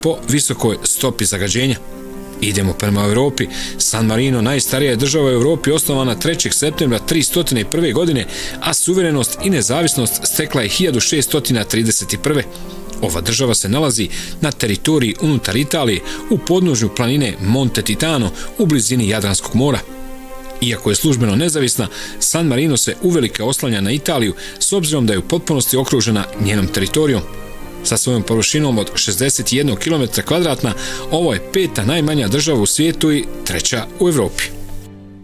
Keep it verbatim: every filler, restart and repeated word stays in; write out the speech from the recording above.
po visokoj stopi zagađenja. Idemo prema Europi. San Marino, najstarija je država u Europi, osnovana trećeg septembra tristo prve. godine, a suverenost i nezavisnost stekla je hiljadu šeststo trideset prve. Ova država se nalazi na teritoriji unutar Italije u podnožju planine Monte Titano u blizini Jadranskog mora. Iako je službeno nezavisna, San Marino se uvelike oslanja na Italiju s obzirom da je u potpunosti okružena njenom teritorijom. Sa svojom površinom od šezdeset jedan kilometar kvadratna, ovo je peta najmanja država u svijetu i treća u Europi.